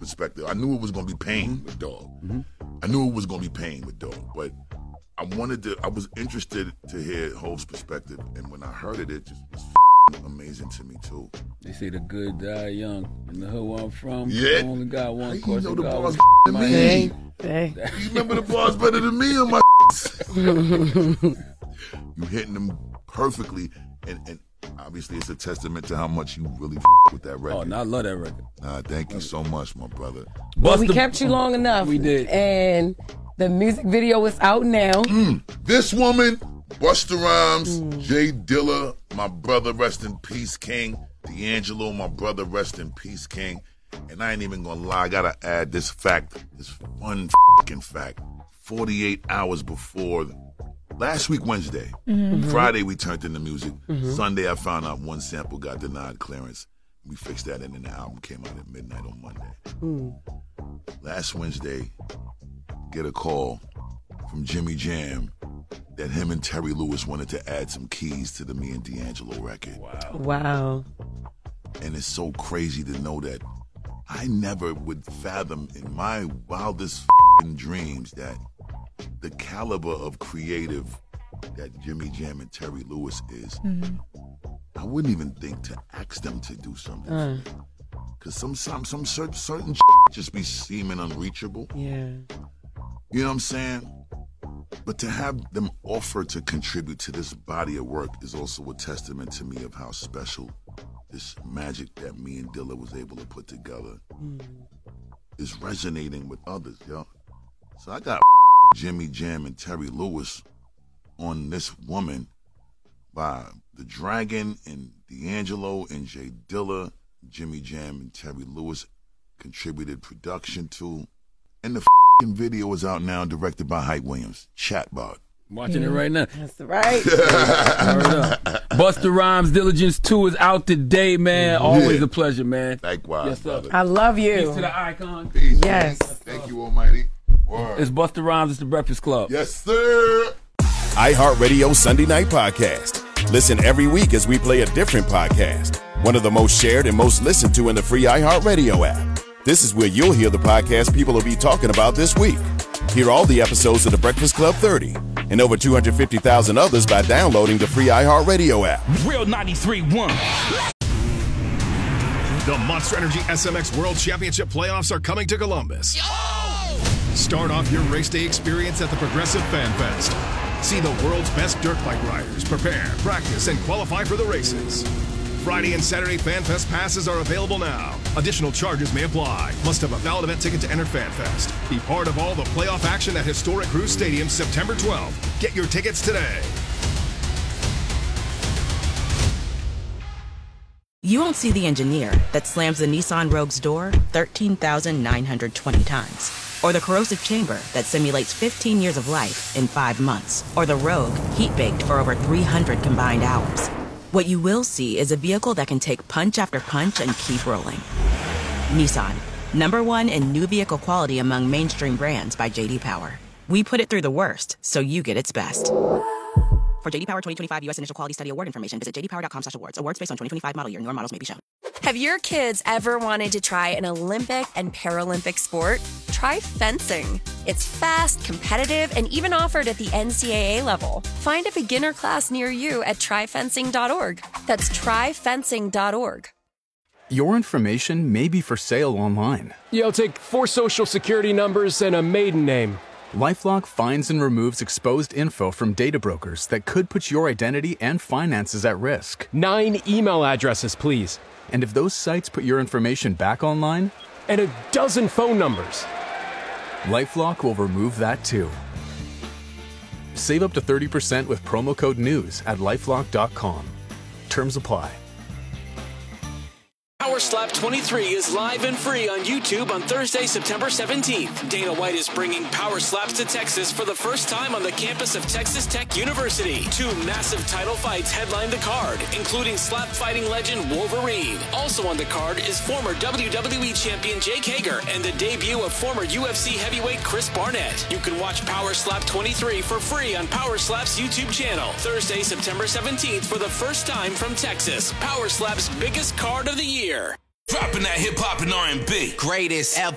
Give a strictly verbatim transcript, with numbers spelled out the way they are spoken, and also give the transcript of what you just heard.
perspective. I knew it was going to be pain with Dog. Mm-hmm. I knew it was going to be pain with Dog, but I wanted to, I was interested to hear Hov's perspective, and when I heard it, it just was amazing to me, too. They say the good die young. In the hood where I'm from, yeah. I only got one course. You know the God bars was better than Hey, me. hey. You remember the bars better than me on my You hitting them perfectly, and, and obviously it's a testament to how much you really with that record. Oh, no, I love that record. Uh, thank you so much, my brother. Well, we the, kept you long enough. We did. And the music video is out now. Mm, this woman, Busta Rhymes, mm. Jay Dilla, my brother, rest in peace, King. D'Angelo, my brother, rest in peace, King. And I ain't even gonna lie, I gotta add this fact, this fun fucking fact. forty-eight hours before, last week Wednesday, mm-hmm. Friday we turned in the music. Mm-hmm. Sunday I found out one sample got denied clearance. We fixed that, and then the album came out at midnight on Monday. Mm. Last Wednesday, get a call from Jimmy Jam that him and Terry Lewis wanted to add some keys to the Me and D'Angelo record. Wow. Wow. And it's so crazy to know that I never would fathom in my wildest f***ing dreams that the caliber of creative that Jimmy Jam and Terry Lewis is, mm-hmm. I wouldn't even think to ask them to do something. Uh. Cause some some some certain certain shit just be seeming unreachable. Yeah. You know what I'm saying? But to have them offer to contribute to this body of work is also a testament to me of how special this magic that me and Dilla was able to put together mm. is resonating with others, yo. So I got Jimmy Jam and Terry Lewis on this woman by The Dragon and D'Angelo and Jay Dilla. Jimmy Jam and Terry Lewis contributed production to. And the f***ing video is out now, directed by Hype Williams. Chatbot. I'm watching mm. it right now. That's right. Busta Rhymes Diligence two is out today, man. Always yeah. a pleasure, man. Likewise, yes, brother. I love you. Peace to the icon. Peace. Yes. Thank you, Almighty. Word. It's Busta Rhymes. It's the Breakfast Club. Yes, sir. iHeartRadio Sunday Night Podcast. Listen every week as we play a different podcast. One of the most shared and most listened to in the free iHeartRadio app. This is where you'll hear the podcast people will be talking about this week. Hear all the episodes of The Breakfast Club thirty and over two hundred fifty thousand others by downloading the free iHeartRadio app. Real ninety-three point one. The Monster Energy S M X World Championship playoffs are coming to Columbus. Start off your race day experience at the Progressive Fan Fest. See the world's best dirt bike riders prepare, practice, and qualify for the races. Friday and Saturday Fan Fest passes are available now. Additional charges may apply. Must have a valid event ticket to enter Fan Fest. Be part of all the playoff action at historic Cruise Stadium September twelfth. Get your tickets today. You won't see the engineer that slams the Nissan Rogue's door thirteen thousand nine hundred twenty times. Or the corrosive chamber that simulates fifteen years of life in five months. Or the Rogue heat-baked for over three hundred combined hours. What you will see is a vehicle that can take punch after punch and keep rolling. Nissan, number one in new vehicle quality among mainstream brands by J D Power. We put it through the worst, so you get its best. For J D Power twenty twenty-five U S Initial Quality Study Award information, visit j d power dot com slash awards. Awards based on twenty twenty-five model year. Newer models may be shown. Have your kids ever wanted to try an Olympic and Paralympic sport? Try fencing. It's fast, competitive, and even offered at the N C double A level. Find a beginner class near you at try fencing dot org. That's try fencing dot org. Your information may be for sale online. You'll take four social security numbers and a maiden name. LifeLock finds and removes exposed info from data brokers that could put your identity and finances at risk. Nine email addresses, please. And if those sites put your information back online? And a dozen phone numbers. LifeLock will remove that too. Save up to thirty percent with promo code NEWS at lifelock dot com. Terms apply. Power Slap twenty-three is live and free on YouTube on Thursday, September seventeenth. Dana White is bringing Power Slaps to Texas for the first time on the campus of Texas Tech University. Two massive title fights headline the card, including slap fighting legend Wolverine. Also on the card is former W W E champion Jake Hager and the debut of former U F C heavyweight Chris Barnett. You can watch Power Slap twenty-three for free on Power Slap's YouTube channel. Thursday, September seventeenth for the first time from Texas. Power Slap's biggest card of the year. Dropping that hip hop and R and B. Greatest ever.